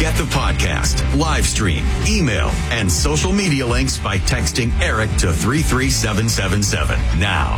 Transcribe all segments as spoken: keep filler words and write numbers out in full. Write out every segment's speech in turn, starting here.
Get the podcast, live stream, email, and social media links by texting Eric to three three seven seven seven now.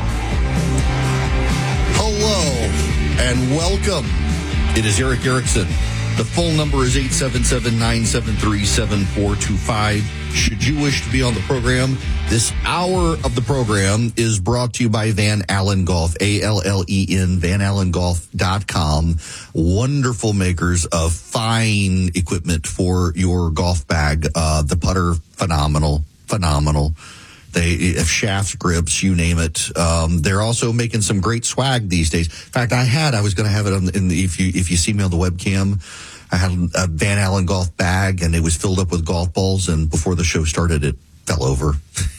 Hello and welcome. It is Eric Erickson. The phone number is eight seven seven, nine seven three, seven four two five. Should you wish to be on the program, this hour of the program is brought to you by Van Allen Golf, A L L E N, van allen golf dot com. Wonderful makers of fine equipment for your golf bag. Uh, the putter, phenomenal, phenomenal. They have shafts, grips, you name it. Um, they're also making some great swag these days. In fact, I had, I was going to have it on the, in the, if you, if you see me on the webcam, I had a Van Allen golf bag and it was filled up with golf balls. And before the show started, it fell over.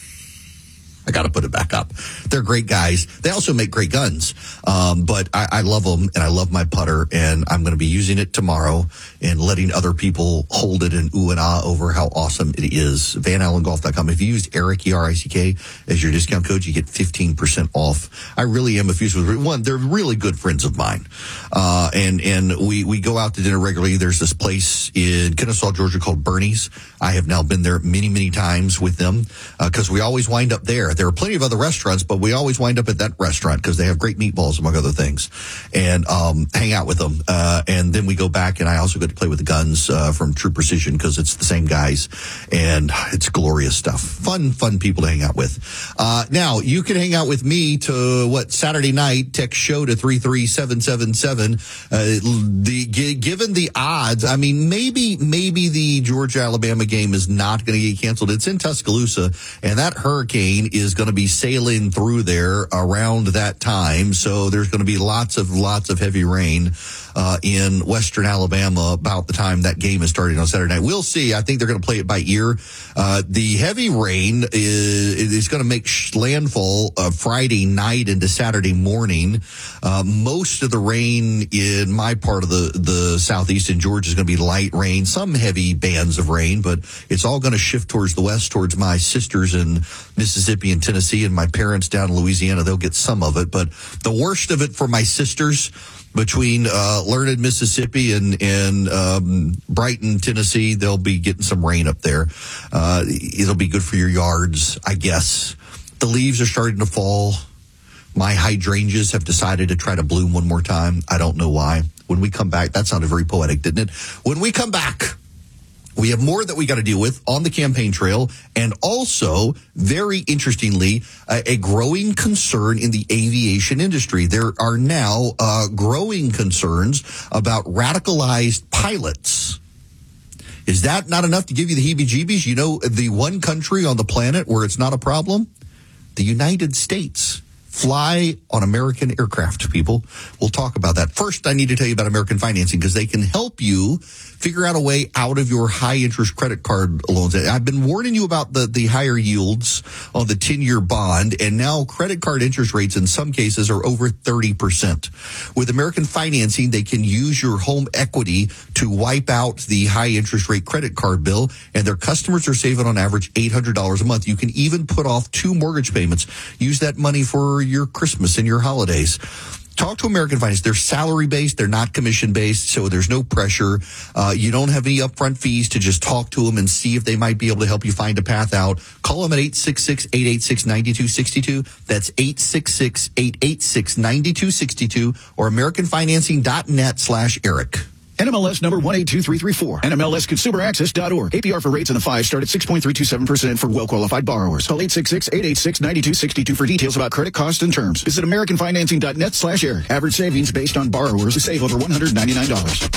I got to put it back up. They're great guys. They also make great guns. Um, but I, I love them and I love my putter and I'm going to be using it tomorrow and letting other people hold it and ooh and ah over how awesome it is. van allen golf dot com. If you use Eric, E R I C K, as your discount code, you get fifteen percent off. I really am effusive with one. They're really good friends of mine. Uh, and, and we, we go out to dinner regularly. There's this place in Kennesaw, Georgia called Bernie's. I have now been there many, many times with them because uh, we always wind up there. There are plenty of other restaurants, but we always wind up at that restaurant because they have great meatballs, among other things, and um, hang out with them. Uh, and then we go back, and I also get to play with the guns uh, from True Precision because it's the same guys, and it's glorious stuff. Fun, fun people to hang out with. Uh, now, you can hang out with me to, what, Saturday night, text show to three three seven seven seven. Uh, the, g- given the odds, I mean, maybe, maybe the Georgia-Alabama game is not going to get canceled. It's in Tuscaloosa, and that hurricane is going to be sailing through there around that time. So there's going to be lots of, lots of heavy rain uh, in western Alabama about the time that game is starting on Saturday night. We'll see. I think they're going to play it by ear. Uh, the heavy rain is, is going to make landfall uh, Friday night into Saturday morning. Uh, most of the rain in my part of the, the southeast in Georgia is going to be light rain, some heavy bands of rain, but it's all going to shift towards the west, towards my sisters in Mississippi and Tennessee and my parents down in Louisiana. They'll get some of it, but the worst of it for my sisters between uh, Learned, Mississippi and, and um, Brighton, Tennessee, they'll be getting some rain up there. Uh, it'll be good for your yards, I guess. The leaves are starting to fall. My hydrangeas have decided to try to bloom one more time. I don't know why. When we come back, that sounded very poetic, didn't it? When we come back, we have more that we got to deal with on the campaign trail, and also, very interestingly, a, a growing concern in the aviation industry. There are now uh, growing concerns about radicalized pilots. Is that not enough to give you the heebie-jeebies? You know, the one country on the planet where it's not a problem? The United States. Fly on American aircraft, people. We'll talk about that. First, I need to tell you about American Financing because they can help you figure out a way out of your high-interest credit card loans. I've been warning you about the, the higher yields on the ten-year bond, and now credit card interest rates in some cases are over thirty percent. With American Financing, they can use your home equity to wipe out the high-interest rate credit card bill, and their customers are saving on average eight hundred dollars a month. You can even put off two mortgage payments. Use that money for your Christmas and your holidays. Talk to American Finance. They're salary-based. They're not commission-based, so there's no pressure. Uh, you don't have any upfront fees to just talk to them and see if they might be able to help you find a path out. Call them at eight six six, eight eight six, nine two six two. That's eight six six, eight eight six, nine two six two or americanfinancing.net slash Eric. N M L S number one eight two three three four. N M L S consumer access dot org. A P R for rates in the five start at six point three two seven percent for well-qualified borrowers. Call eight six six, eight eight six, nine two six two for details about credit costs and terms. Visit americanfinancing.net slash Eric. Average savings based on borrowers who save over one hundred ninety-nine dollars.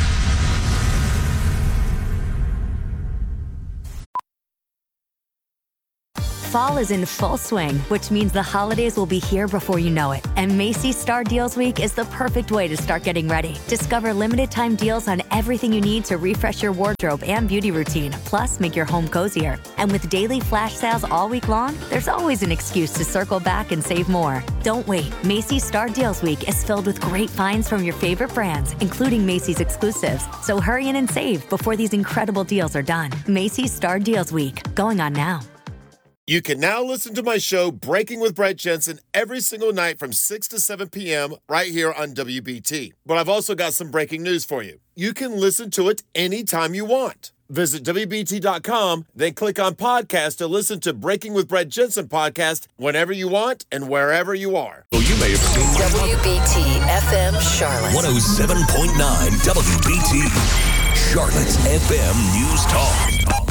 Fall is in full swing, which means the holidays will be here before you know it. And Macy's Star Deals Week is the perfect way to start getting ready. Discover limited time deals on everything you need to refresh your wardrobe and beauty routine, plus make your home cozier. And with daily flash sales all week long, there's always an excuse to circle back and save more. Don't wait. Macy's Star Deals Week is filled with great finds from your favorite brands, including Macy's exclusives. So hurry in and save before these incredible deals are done. Macy's Star Deals Week, going on now. You can now listen to my show, Breaking with Brett Jensen, every single night from six to seven p.m. right here on W B T. But I've also got some breaking news for you. you can listen to it anytime you want. Visit W B T dot com, then click on podcast to listen to Breaking with Brett Jensen podcast whenever you want and wherever you are. Well, you may have seen W B T F M Charlotte. one oh seven point nine W B T, Charlotte's F M News Talk.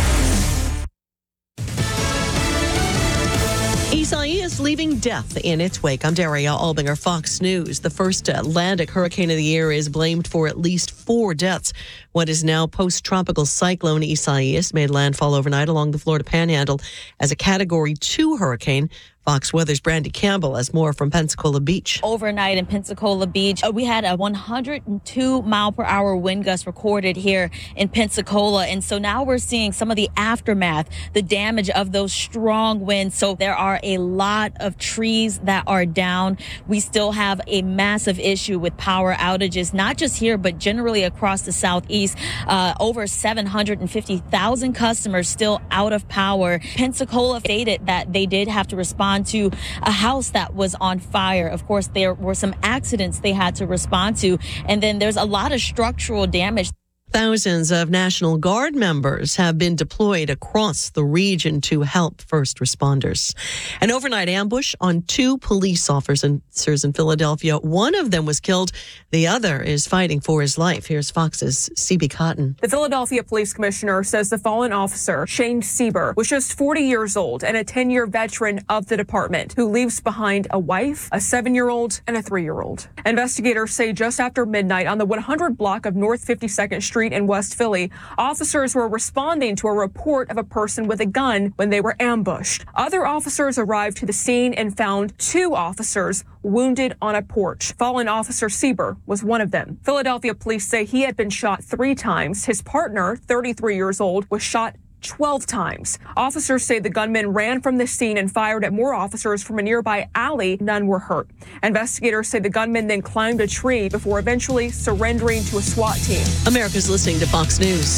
Isaias leaving death in its wake. I'm Daria Albinger, Fox News. The first Atlantic hurricane of the year is blamed for at least four deaths. What is now post-tropical cyclone Isaias made landfall overnight along the Florida Panhandle as a Category two hurricane. Fox Weather's Brandy Campbell has more from Pensacola Beach. Overnight in Pensacola Beach, we had a one hundred two mile per hour wind gust recorded here in Pensacola. And so now we're seeing some of the aftermath, the damage of those strong winds. So there are a lot of trees that are down. We still have a massive issue with power outages, not just here, but generally across the Southeast. Uh, over seven hundred fifty thousand customers still out of power. Pensacola stated that they did have to respond to a house that was on fire. Of course, there were some accidents they had to respond to, and then there's a lot of structural damage. Thousands of National Guard members have been deployed across the region to help first responders. An overnight ambush on two police officers in Philadelphia. One of them was killed. The other is fighting for his life. Here's Fox's C B Cotton. The Philadelphia Police Commissioner says the fallen officer, Shane Sieber, was just forty years old and a ten-year veteran of the department who leaves behind a wife, a seven-year-old, and a three-year-old. Investigators say just after midnight on the one hundred block of North fifty-second Street in West Philly, officers were responding to a report of a person with a gun when they were ambushed. Other officers arrived to the scene and found two officers wounded on a porch. Fallen Officer Sieber was one of them. Philadelphia police say he had been shot three times. His partner, thirty-three years old, was shot twelve times. Officers say the gunman ran from the scene and fired at more officers from a nearby alley. None were hurt. Investigators say the gunman then climbed a tree before eventually surrendering to a SWAT team. America's listening to Fox News.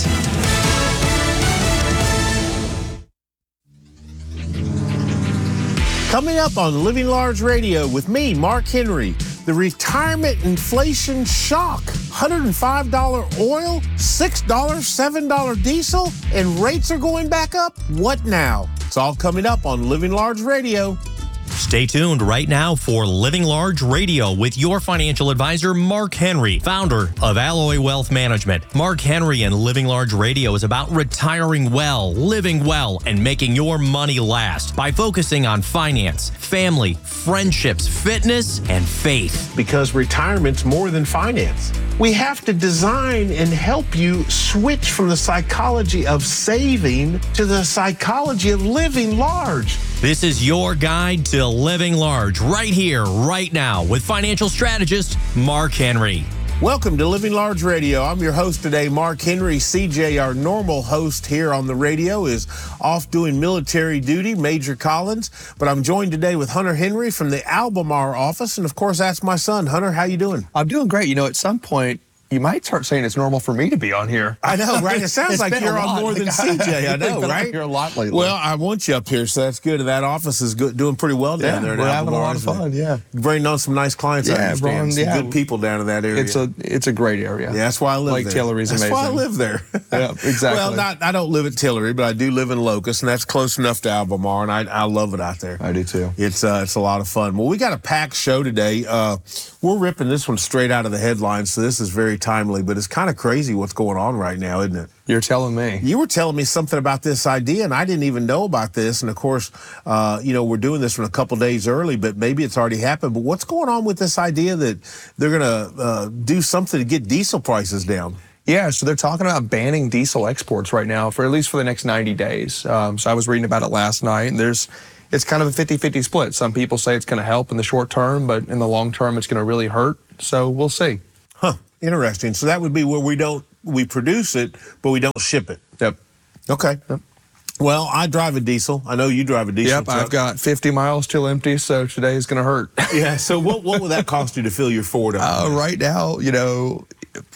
Coming up on Living Large Radio with me, Mark Henry, the retirement inflation shock. one hundred five dollars oil, six dollars, seven dollars diesel, and rates are going back up? What now? It's all coming up on Living Large Radio. Stay tuned right now for Living Large Radio with your financial advisor, Mark Henry, founder of Alloy Wealth Management. Mark Henry and Living Large Radio is about retiring well, living well, and making your money last by focusing on finance, family, friendships, fitness, and faith. Because retirement's more than finance. We have to design and help you switch from the psychology of saving to the psychology of living large. This is your guide to living large right here, right now with financial strategist Mark Henry. Welcome to Living Large Radio. I'm your host today, Mark Henry. C J, our normal host here on the radio, is off doing military duty, Major Collins. But I'm joined today with Hunter Henry from the Albemarle office. And of course, that's my son. Hunter, how you doing? I'm doing great. You know, at some point, you might start saying it's normal for me to be on here. I know, right? It sounds like you're on more than C J. I know, right? You're a lot lately. Well, I want you up here, so that's good. That office is good, doing pretty well down yeah, there. We're having a lot of fun. Yeah, bringing on some nice clients. Yeah, I understand. Some yeah. good people down in that area. It's a it's a great area. Yeah, that's why I live Lake there. Tillery's that's amazing. That's why I live there. Yeah, exactly. Well, not I don't live at Tillery, but I do live in Locust, and that's close enough to Albemarle, and I I love it out there. I do too. It's uh it's a lot of fun. Well, we got a packed show today. Uh, we're ripping this one straight out of the headlines, so this is very timely. But it's kind of crazy what's going on right now, isn't it? You're telling me. You were telling me something about this idea, and I didn't even know about this. And of course, uh, you know, we're doing this one a couple days early, but maybe it's already happened. But what's going on with this idea that they're going to uh, do something to get diesel prices down? Yeah, so they're talking about banning diesel exports right now for at least for the next ninety days. Um, so I was reading about it last night, and there's it's kind of a fifty-fifty split. Some people say it's going to help in the short term, but in the long term, it's going to really hurt. So we'll see. Huh. Interesting. So that would be where we don't we produce it, but we don't ship it. Yep. Okay. Yep. Well, I drive a diesel. I know you drive a diesel. Yep, truck. I've got fifty miles till empty, so today is going to hurt. Yeah. So what what will that cost you to fill your Ford up? Uh, right now, you know,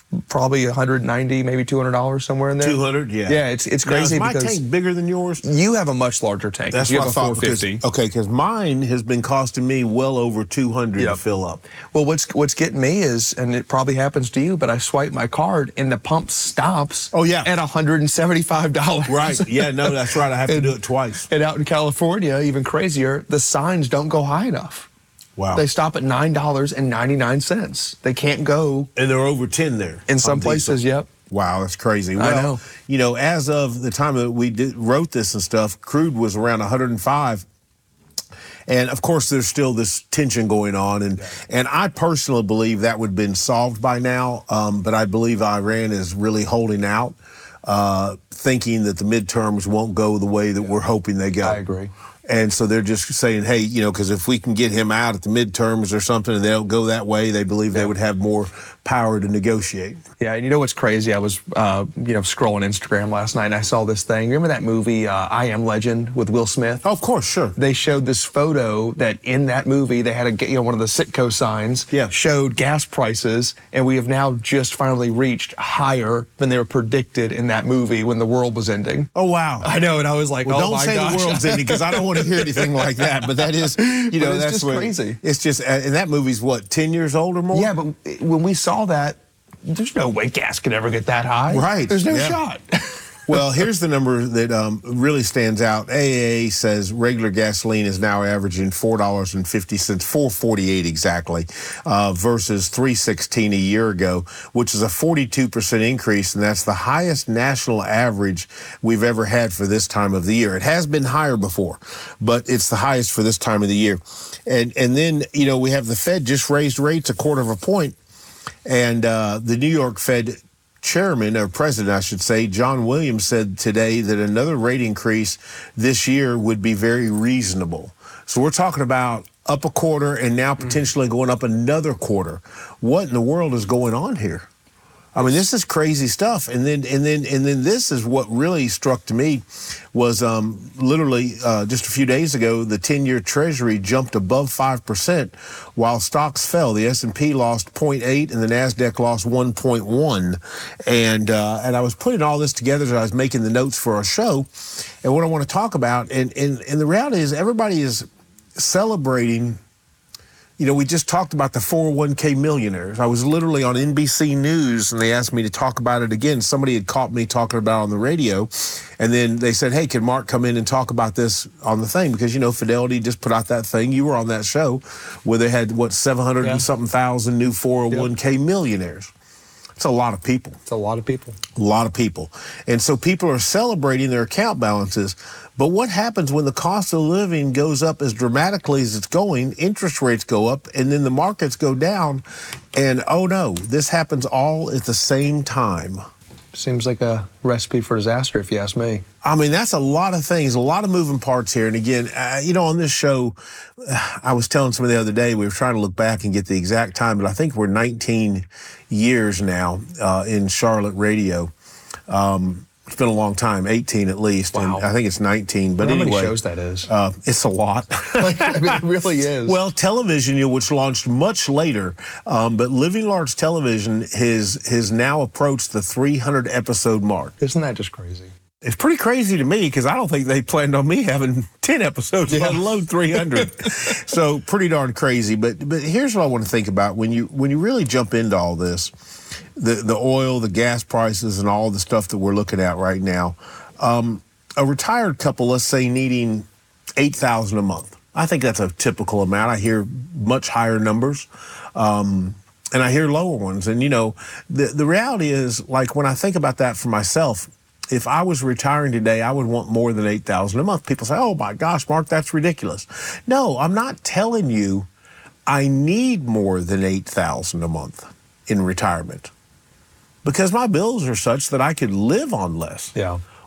probably one hundred ninety, maybe two hundred dollars somewhere in there. two hundred, yeah. Yeah, it's it's crazy. Now, is my because tank bigger than yours? You have a much larger tank. That's you what have I a thought. four fifty. Because, okay, because mine has been costing me well over two hundred Yep. to fill up. Well, what's what's getting me is, and it probably happens to you, but I swipe my card and the pump stops. Oh yeah, at one hundred seventy-five dollars. Right. Yeah. No, that's right. I have and, to do it twice. And out in California, even crazier, the signs don't go high enough. Wow. They stop at nine dollars and ninety-nine cents. They can't go. And they're over ten there. In some places, diesel. yep. Wow, that's crazy. Well, I know. You know, as of the time that we did, wrote this and stuff, crude was around one hundred five. And of course, there's still this tension going on, and and I personally believe that would have been solved by now. Um, but I believe Iran is really holding out, uh, thinking that the midterms won't go the way that we're hoping they go. I agree. And so they're just saying, hey, you know, because if we can get him out at the midterms or something and they don't go that way, they believe they would have more power to negotiate. Yeah, and you know what's crazy? I was, uh, you know, scrolling Instagram last night and I saw this thing. Remember that movie, uh, I Am Legend, with Will Smith? Oh, of course, sure. They showed this photo that in that movie, they had a, you know, one of the Citgo signs yeah. showed gas prices, and we have now just finally reached higher than they were predicted in that movie when the world was ending. Oh, wow. I know, and I was like, well, oh don't my say gosh. the world's ending, because I don't want to hear anything like that, but that is, you know, it's that's just what, crazy. It's just, and that movie's what, ten years old or more? Yeah, but when we saw that, there's no way gas could ever get that high. Right. There's no yeah. shot. Well, here's the number that um, really stands out. A A A says regular gasoline is now averaging four dollars and fifty cents, four forty-eight exactly, uh, versus three sixteen a year ago, which is a forty-two percent increase, and that's the highest national average we've ever had for this time of the year. It has been higher before, but it's the highest for this time of the year. And and then, you know, we have the Fed just raised rates a quarter of a point, and uh, the New York Fed chairman, or president, I should say, John Williams, said today that another rate increase this year would be very reasonable. So we're talking about up a quarter and now potentially going up another quarter. What in the world is going on here? I mean, this is crazy stuff. And then, and then, and then, this is what really struck to me was um, literally uh, just a few days ago, the ten-year Treasury jumped above five percent, while stocks fell. The S and P lost zero point eight, and the Nasdaq lost one point one. And uh, and I was putting all this together as I was making the notes for our show, and what I want to talk about. And and and the reality is, everybody is celebrating. You know, we just talked about the four oh one k millionaires. I was literally on N B C News, and they asked me to talk about it again. Somebody had caught me talking about it on the radio, and then they said, hey, can Mark come in and talk about this on the thing? Because, you know, Fidelity just put out that thing. You were on that show where they had, what, seven hundred yeah. and something thousand new four oh one k yep. millionaires. It's a lot of people. It's a lot of people. A lot of people. And so people are celebrating their account balances. But what happens when the cost of living goes up as dramatically as it's going, interest rates go up, and then the markets go down, and oh no, this happens all at the same time. Seems like a recipe for disaster, if you ask me. I mean, that's a lot of things, a lot of moving parts here. And again, uh, you know, on this show, uh, I was telling somebody the other day, we were trying to look back and get the exact time, but I think we're nineteen years now uh, in Charlotte radio. Um, It's been a long time, eighteen at least, wow. and I think it's nineteen. But How anyway, many shows that is? Uh, it's a lot. Like, I mean, it really is. Well, television, you know, which launched much later, um, but Living Large Television has has now approached the three hundred episode mark. Isn't that just crazy? It's pretty crazy to me because I don't think they planned on me having ten episodes, yeah. let alone three hundred. So pretty darn crazy. But but here's what I want to think about when you when you really jump into all this. The the oil, the gas prices, and all the stuff that we're looking at right now. Um, a retired couple, let's say, needing eight thousand dollars a month. I think that's a typical amount. I hear much higher numbers, um, and I hear lower ones. And, you know, the, the reality is, like, when I think about that for myself, if I was retiring today, I would want more than eight thousand dollars a month. People say, oh, my gosh, Mark, that's ridiculous. No, I'm not telling you I need more than eight thousand dollars a month in retirement, because my bills are such that I could live on less. Yeah.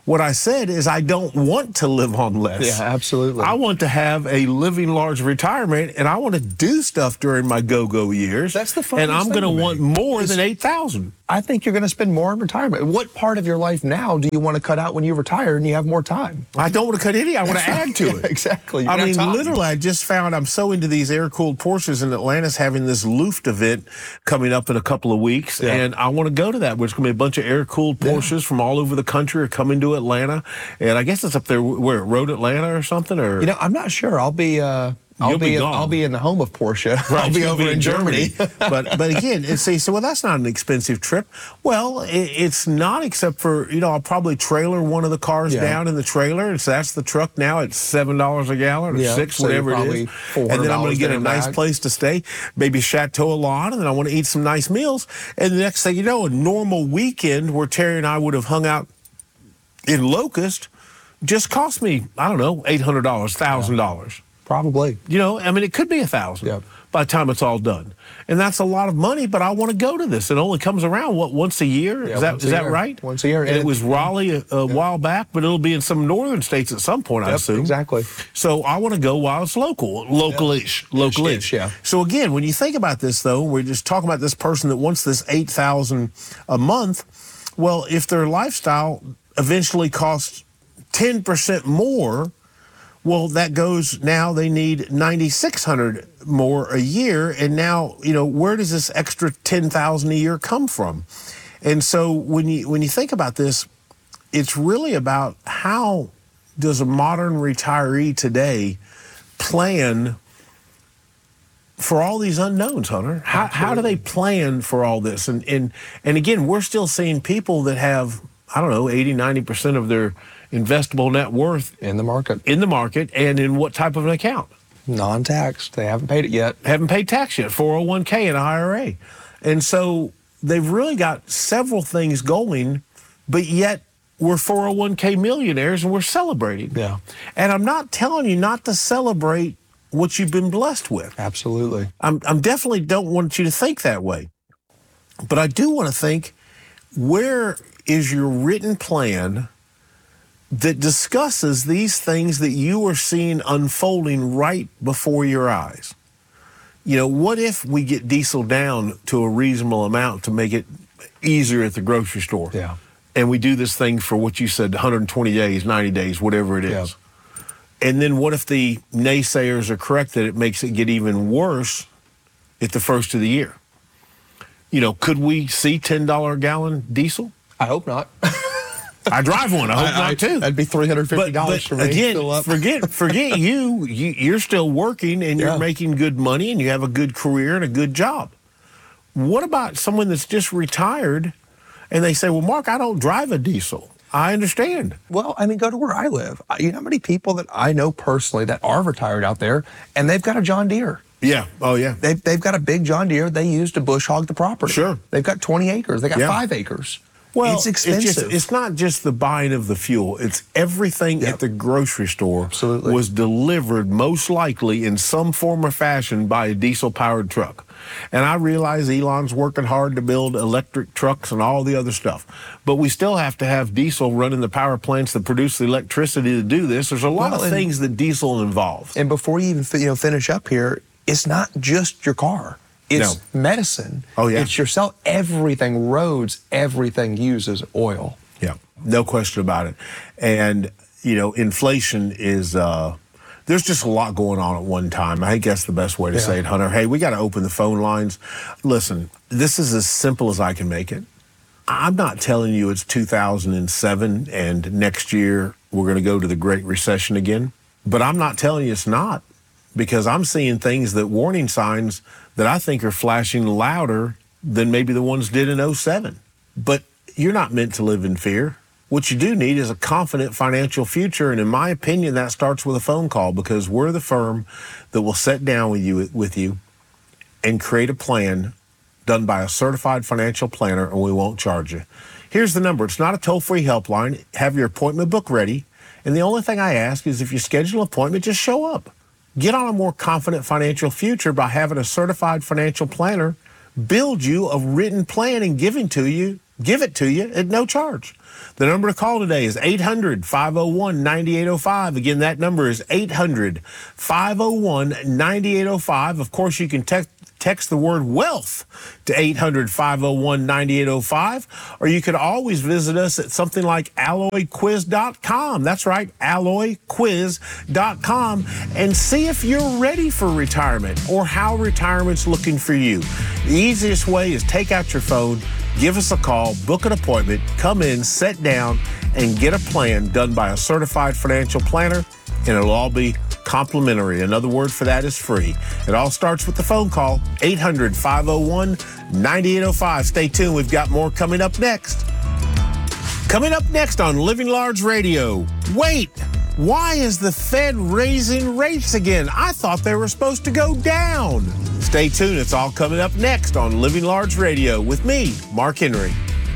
What I said is I don't want to live on less. Yeah, absolutely. I want to have a living large retirement, and I want to do stuff during my go-go years. That's the fun. And I'm going to want more than eight thousand. I think you're going to spend more in retirement. What part of your life now do you want to cut out when you retire and you have more time? I don't want to cut any. I want to add to yeah, it. Exactly. You I mean, time. literally, I just found I'm so into these air-cooled Porsches, and Atlanta's having this Luft event coming up in a couple of weeks, yeah. and I want to go to that, which is going to be a bunch of air-cooled Porsches yeah. from all over the country are coming to Atlanta, and I guess it's up there where Road Atlanta or something. Or you know, I'm not sure. I'll be. Uh... I'll You'll be, be in, gone. I'll be in the home of Porsche. Right, I'll be you'll over be in, in Germany. Germany. but but again, it's say so. Well, that's not an expensive trip. Well, it, it's not, except for you know I'll probably trailer one of the cars yeah. down in the trailer, and so that's the truck now. It's seven dollars a gallon or yeah, six, so whatever it is. And then I'm going to get a nice back. place to stay, maybe Chateau Alon, and then I want to eat some nice meals. And the next thing you know, a normal weekend where Terry and I would have hung out in Locust just cost me I don't know eight hundred dollars, thousand dollars. Probably. You know, I mean, it could be a thousand yep. by the time it's all done. And that's a lot of money, but I want to go to this. It only comes around, what, once a year? Yeah, is that is that year. right? Once a year. And, and it was Raleigh a, a yep. while back, but it'll be in some northern states at some point, yep, I assume. Exactly. So I want to go while it's local, local-ish, yep. local-ish. Yeah. So again, when you think about this, though, we're just talking about this person that wants this eight thousand dollars a month. Well, if their lifestyle eventually costs ten percent more, well, that goes now they need nine thousand six hundred dollars more a year. And now, you know, where does this extra ten thousand dollars a year come from? And so when you when you think about this, it's really about how does a modern retiree today plan for all these unknowns, Hunter? How, how do they plan for all this? And, and, and again, we're still seeing people that have, I don't know, eighty, ninety percent of their investable net worth in the market. In the market, and in what type of an account? Non-taxed. They haven't paid it yet. Haven't paid tax yet. four oh one k and I R A. And so they've really got several things going, but yet we're four oh one k millionaires and we're celebrating. Yeah. And I'm not telling you not to celebrate what you've been blessed with. Absolutely. I'm, I'm definitely don't want you to think that way. But I do want to think, where is your written plan that discusses these things that you are seeing unfolding right before your eyes? You know, what if we get diesel down to a reasonable amount to make it easier at the grocery store? Yeah. And we do this thing for what you said, one hundred twenty days, ninety days, whatever it is. Yeah. And then what if the naysayers are correct that it makes it get even worse at the first of the year? You know, could we see ten dollars a gallon diesel? I hope not. I drive one. I hope I, not too. That'd be three hundred fifty dollars but, but for me. Again, forget forget you. you. You're still working and you're yeah. making good money and you have a good career and a good job. What about someone that's just retired and they say, well, Mark, I don't drive a diesel. I understand. Well, I mean, go to where I live. You know how many people that I know personally that are retired out there and they've got a John Deere? Yeah. Oh, yeah. They've, they've got a big John Deere they use to bush hog the property. Sure. They've got twenty acres. They got yeah. five acres. Well, it's expensive. It's, just, it's not just the buying of the fuel. It's everything yep. at the grocery store Absolutely. was delivered most likely in some form or fashion by a diesel-powered truck. And I realize Elon's working hard to build electric trucks and all the other stuff. But we still have to have diesel running the power plants that produce the electricity to do this. There's a lot well, of things that diesel involves. And before you even you know finish up here, it's not just your car. It's no. medicine. Oh, yeah. It's yourself. Everything, roads, everything uses oil. Yeah, no question about it. And, you know, inflation is, uh, there's just a lot going on at one time. I think that's the best way to yeah. say it, Hunter. Hey, we got to open the phone lines. Listen, this is as simple as I can make it. I'm not telling you it's two thousand seven and next year we're going to go to the Great Recession again. But I'm not telling you it's not, because I'm seeing things that warning signs that I think are flashing louder than maybe the ones did in oh seven. But you're not meant to live in fear. What you do need is a confident financial future, and in my opinion, that starts with a phone call, because we're the firm that will sit down with you, with you and create a plan done by a certified financial planner, and we won't charge you. Here's the number. It's not a toll-free helpline. Have your appointment book ready, and the only thing I ask is if you schedule an appointment, just show up. Get on a more confident financial future by having a certified financial planner build you a written plan and giving to you give it to you at no charge. The number to call today is eight hundred, five oh one, nine eight oh five. Again, that number is eight hundred, five oh one, nine eight oh five. Of course, you can text text the word wealth to eight hundred, five oh one, nine eight oh five, or you could always visit us at something like alloy quiz dot com. That's right, alloy quiz dot com, and see if you're ready for retirement or how retirement's looking for you. The easiest way is take out your phone, give us a call, book an appointment, come in, sit down, and get a plan done by a certified financial planner, and it'll all be complimentary. Another word for that is free. It all starts with the phone call, eight hundred, five oh one, nine eight oh five. Stay tuned. We've got more coming up next. Coming up next on Living Large Radio. Wait, why is the Fed raising rates again? I thought they were supposed to go down. Stay tuned. It's all coming up next on Living Large Radio with me, Mark Henry.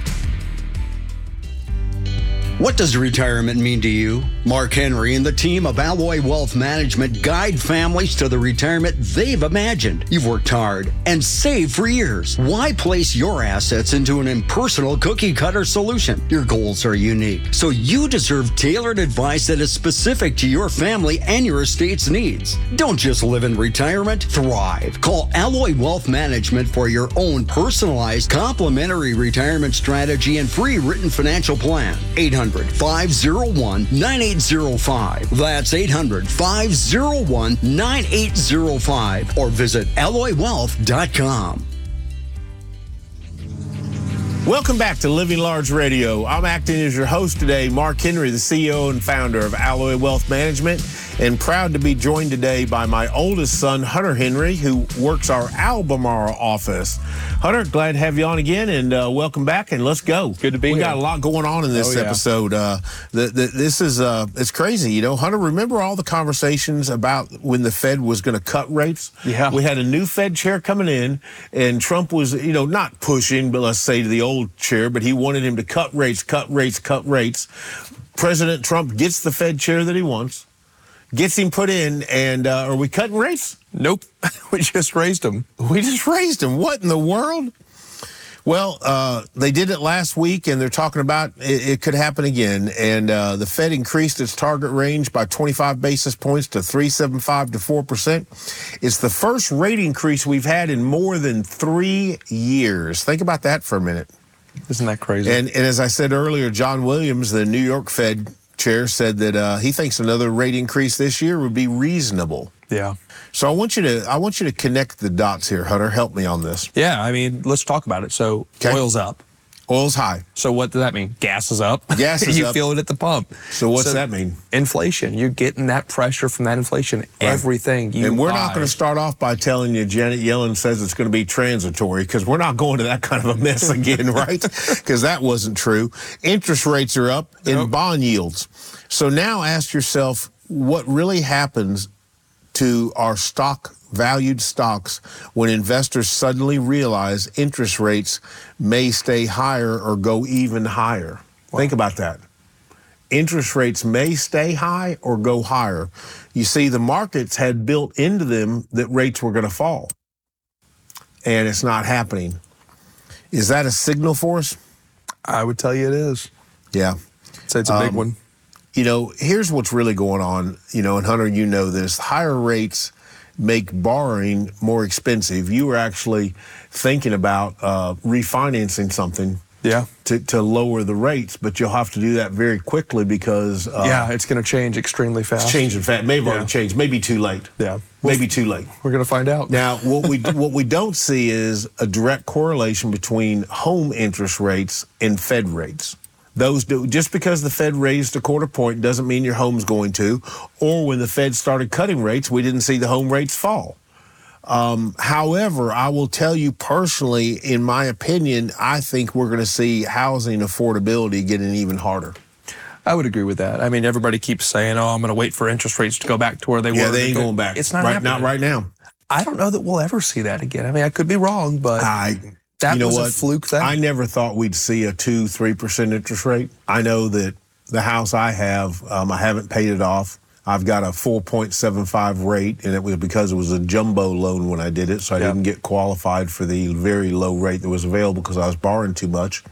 What does retirement mean to you? Mark Henry and the team of Alloy Wealth Management guide families to the retirement they've imagined. You've worked hard and saved for years. Why place your assets into an impersonal cookie-cutter solution? Your goals are unique, so you deserve tailored advice that is specific to your family and your estate's needs. Don't just live in retirement, thrive. Call Alloy Wealth Management for your own personalized complimentary retirement strategy and free written financial plan. eight hundred, five oh one, nine eight oh five. That's eight hundred, five oh one, nine eight oh five, or visit alloy wealth dot com. Welcome back to Living Large Radio. I'm acting as your host today, Mark Henry, the C E O and founder of Alloy Wealth Management, and proud to be joined today by my oldest son, Hunter Henry, who works our Albemarle office. Hunter, glad to have you on again, and uh, welcome back, and let's go. Good to be we here. We got a lot going on in this oh, yeah. episode. Uh, the, the, this is, uh, it's crazy. You know, Hunter, remember all the conversations about when the Fed was going to cut rates? Yeah. We had a new Fed chair coming in, and Trump was, you know, not pushing, but let's say to the old chair, but he wanted him to cut rates, cut rates, cut rates. President Trump gets the Fed chair that he wants, gets him put in, and uh, are we cutting rates? Nope. We just raised them. We just raised them. What in the world? Well, uh, they did it last week, and they're talking about it, it could happen again. And uh, the Fed increased its target range by twenty-five basis points to three point seven five to four percent. It's the first rate increase we've had in more than three years. Think about that for a minute. Isn't that crazy? And, and as I said earlier, John Williams, the New York Fed chair, said that uh, he thinks another rate increase this year would be reasonable. Yeah. So I want you to I want you to connect the dots here, Hunter. Help me on this. Yeah, I mean, let's talk about it. So okay. Oil's up. Oil's high. So what does that mean? Gas is up. Gas is you up. You feel it at the pump. So what's so that mean? Inflation. You're getting that pressure from that inflation. Right. Everything you And we're buy. not going to start off by telling you Janet Yellen says it's going to be transitory, because we're not going to that kind of a mess again, right? Because that wasn't true. Interest rates are up in nope. bond yields. So now ask yourself what really happens to our stock valued stocks when investors suddenly realize interest rates may stay higher or go even higher. Wow. Think about that. Interest rates may stay high or go higher. You see, the markets had built into them that rates were going to fall, and it's not happening. Is that a signal for us? I would tell you it is. Yeah. So it's a big um, one. You know, here's what's really going on. You know, and Hunter, you know this. Higher rates make borrowing more expensive. You were actually thinking about uh, refinancing something yeah. to, to lower the rates, but you'll have to do that very quickly because... Uh, yeah, it's going to change extremely fast. It's changing fast. Maybe yeah. already changed. Maybe too late. Yeah. Maybe too late. We're going to find out. Now, what we what we don't see is a direct correlation between home interest rates and Fed rates. Those do, just because the Fed raised a quarter point doesn't mean your home's going to. Or when the Fed started cutting rates, we didn't see the home rates fall. Um, however, I will tell you personally, in my opinion, I think we're going to see housing affordability getting even harder. I would agree with that. I mean, everybody keeps saying, oh, I'm going to wait for interest rates to go back to where they yeah, were. Yeah, they ain't going back. It's not right, happening. Not right now. I don't know that we'll ever see that again. I mean, I could be wrong, but... I. That you know was what? a fluke thing. I never thought we'd see a two, three percent interest rate. I know that the house I have, um, I haven't paid it off. I've got a four point seven five rate, and it was because it was a jumbo loan when I did it, so I yeah. didn't get qualified for the very low rate that was available because I was borrowing too much.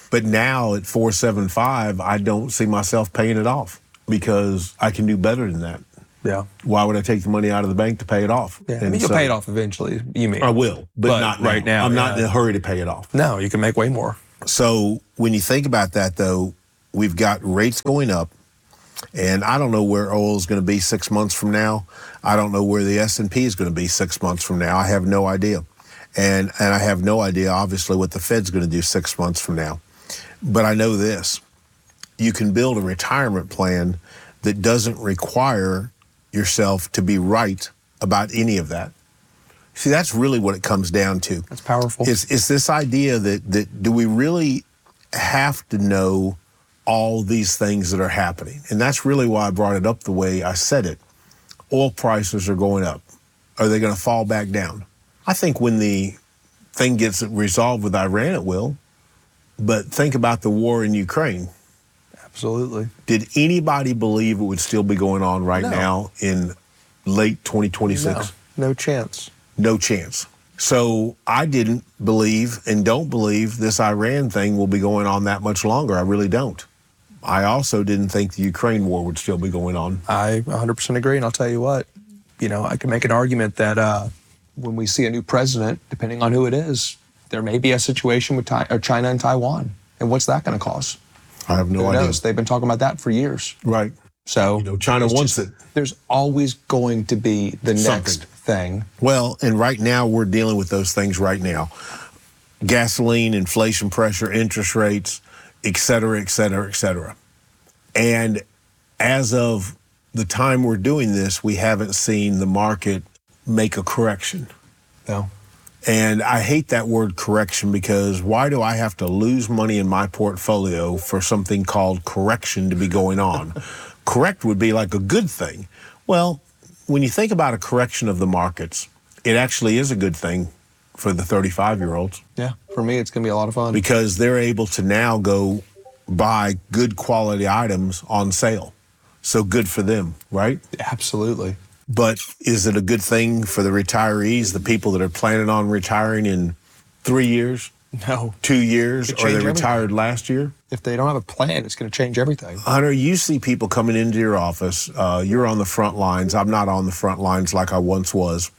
But now at four seventy-five, I don't see myself paying it off because I can do better than that. Yeah. Why would I take the money out of the bank to pay it off? Yeah, I mean, you'll so, pay it off eventually, you mean. I will, but, But not right now. now, I'm not yeah. in a hurry to pay it off. No, you can make way more. So when you think about that, though, we've got rates going up, and I don't know where oil is going to be six months from now. I don't know where the S and P is going to be six months from now. I have no idea. And, and I have no idea, obviously, what the Fed's going to do six months from now. But I know this. You can build a retirement plan that doesn't require yourself to be right about any of that. See, that's really what it comes down to. That's powerful. It's, it's this idea that, that do we really have to know all these things that are happening? And that's really why I brought it up the way I said it. Oil prices are going up. Are they going to fall back down? I think when the thing gets resolved with Iran, it will. But think about the war in Ukraine. Absolutely. Did anybody believe it would still be going on right No. now in late twenty twenty-six? No, no chance. No chance. So I didn't believe and don't believe this Iran thing will be going on that much longer. I really don't. I also didn't think the Ukraine war would still be going on. I one hundred percent agree, and I'll tell you what, you know, I can make an argument that uh, when we see a new president, depending on who it is, there may be a situation with Ti- or China and Taiwan. And what's that going to cause? I have no Who idea. knows? They've been talking about that for years. Right. So You know, China it's wants just- it. There's always going to be the next Something. thing. Well, and right now we're dealing with those things right now. Gasoline, inflation pressure, interest rates, et cetera, et cetera, et cetera. And as of the time we're doing this, we haven't seen the market make a correction. No. And I hate that word correction because why do I have to lose money in my portfolio for something called correction to be going on? Correct would be like a good thing. Well, when you think about a correction of the markets, it actually is a good thing for the thirty-five-year-olds. Yeah, for me, it's going to be a lot of fun. Because they're able to now go buy good quality items on sale. So good for them, right? Absolutely. But is it a good thing for the retirees, the people that are planning on retiring in three years? No. Two years? Could Or they change retired everything. last year? If they don't have a plan, it's going to change everything. Hunter, you see people coming into your office. Uh, you're on the front lines. I'm not on the front lines like I once was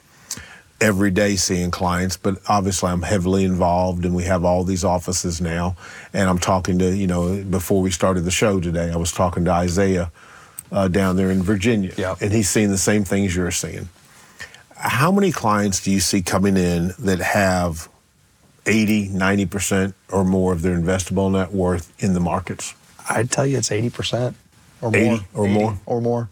every day seeing clients, but obviously I'm heavily involved and we have all these offices now. And I'm talking to, you know, before we started the show today, I was talking to Isaiah uh, down there in Virginia. Yep. And he's seeing the same things you're seeing. How many clients do you see coming in that have eighty, ninety percent or more of their investable net worth in the markets? I'd tell you it's eighty percent or more. eighty or eighty more? Or more.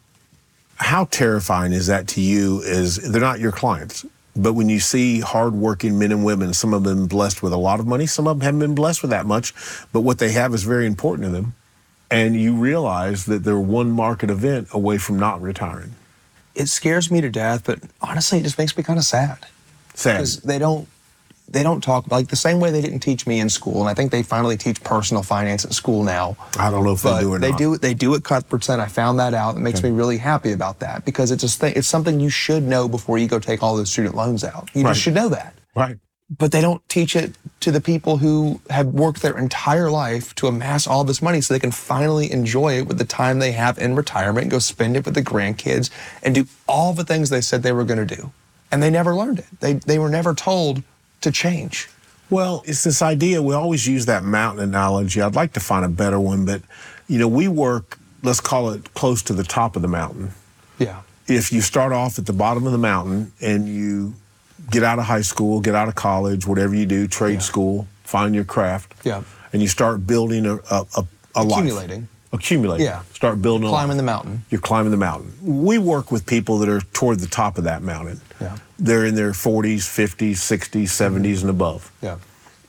How terrifying is that to you? Is they're not your clients, but when you see hardworking men and women, some of them blessed with a lot of money, some of them haven't been blessed with that much, but what they have is very important to them, and you realize that they're one market event away from not retiring. It scares me to death, but honestly, it just makes me kind of sad. Sad. Because they don't, they don't talk, like the same way they didn't teach me in school, and I think they finally teach personal finance at school now. I don't know if but they do or they not. do it. They do at Cuthbertson. I found that out. It makes Okay. me really happy about that because it's just th- it's something you should know before you go take all those student loans out. You Right. just should know that. Right. But they don't teach it to the people who have worked their entire life to amass all this money so they can finally enjoy it with the time they have in retirement and go spend it with the grandkids and do all the things they said they were going to do. And they never learned it. They, they were never told to change. Well, it's this idea, we always use that mountain analogy. I'd like to find a better one, but, you know, we work, let's call it close to the top of the mountain. Yeah. If you start off at the bottom of the mountain and you get out of high school, get out of college, whatever you do, trade Yeah. school, find your craft, Yeah. and you start building a, a, a, a life. Accumulating. Accumulating. Yeah. Start building a life. Climbing the mountain. You're climbing the mountain. We work with people that are toward the top of that mountain. Yeah. They're in their forties, fifties, sixties, seventies, and above. Yeah.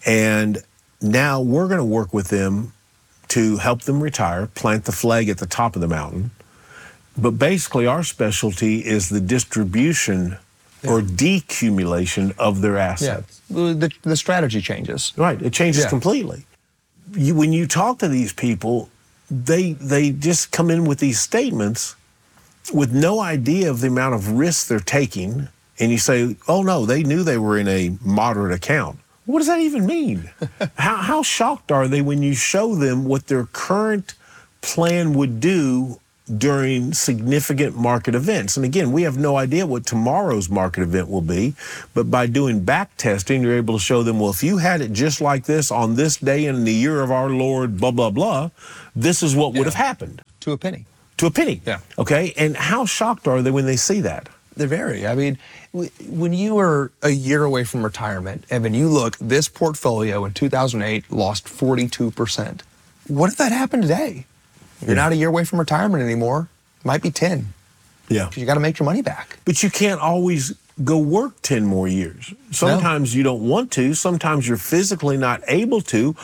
And now we're going to work with them to help them retire, plant the flag at the top of the mountain. But basically, our specialty is the distribution or decumulation of their assets. Yeah. The, the strategy changes. Right. It changes Yeah. completely. You, when you talk to these people, they they just come in with these statements with no idea of the amount of risk they're taking. And you say, oh, no, they knew they were in a moderate account. What does that even mean? how, how shocked are they when you show them what their current plan would do during significant market events? And again, we have no idea what tomorrow's market event will be, but by doing back testing, you're able to show them, well, if you had it just like this on this day in the year of our Lord, blah, blah, blah, this is what would have happened. To a penny. To a penny. Yeah. Okay, and how shocked are they when they see that? They're very. I mean, when you are a year away from retirement, Evan, you look, this portfolio in two thousand eight lost forty-two percent. What if that happened today? You're not a year away from retirement anymore. Might be ten. Yeah. You got to make your money back. But you can't always go work ten more years. Sometimes no. you don't want to. Sometimes you're physically not able to,